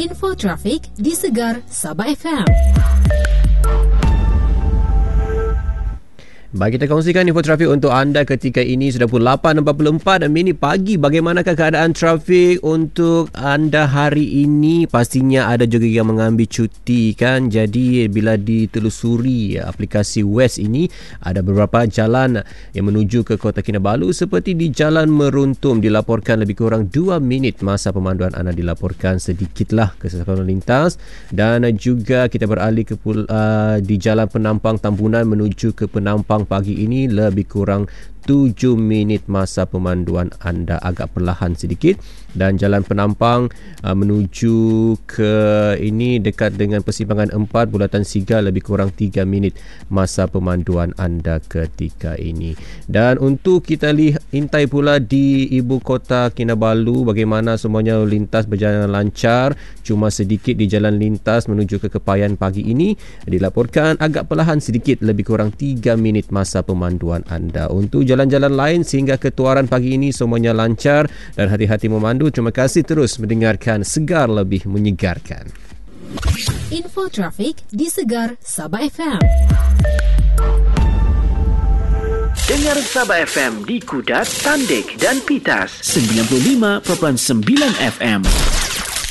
Info trafik di Segar Sabah FM. Baik, kita kongsikan info trafik untuk anda ketika ini. Sudah pukul 8.44 minit pagi. Bagaimanakah keadaan trafik untuk anda hari ini? Pastinya ada juga yang mengambil cuti kan. Jadi bila ditelusuri aplikasi Waze ini, ada beberapa jalan yang menuju ke Kota Kinabalu seperti di Jalan Meruntum dilaporkan lebih kurang 2 minit masa pemanduan anda dilaporkan sedikitlah kesesakan lalu lintas. Dan juga kita beralih ke di Jalan Penampang Tambunan menuju ke Penampang pagi ini lebih kurang 7 minit masa pemanduan anda agak perlahan sedikit. Dan Jalan Penampang menuju ke ini dekat dengan persimpangan 4 Bulatan Sigar lebih kurang 3 minit masa pemanduan anda ketika ini. Dan untuk kita intai pula di ibu kota Kinabalu, bagaimana semuanya lintas berjalan lancar. Cuma sedikit di jalan lintas menuju ke Kepayan pagi ini dilaporkan agak perlahan sedikit lebih kurang 3 minit masa pemanduan anda. Untuk jalan-jalan lain sehingga ke Tuaran pagi ini semuanya lancar dan hati-hati memandu. Terima kasih terus mendengarkan Segar Lebih Menyegarkan. Info trafik di Segar Sabah FM. Dengar Sabah FM di Kudat, Tandek dan Pitas 95.9 FM.